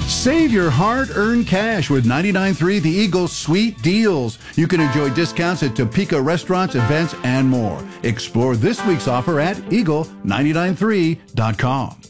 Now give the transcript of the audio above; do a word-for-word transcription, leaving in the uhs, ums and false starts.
Save your hard-earned cash with ninety-nine point three The Eagle's sweet deals. You can enjoy discounts at Topeka restaurants, events, and more. Explore this week's offer at eagle nine nine three dot com.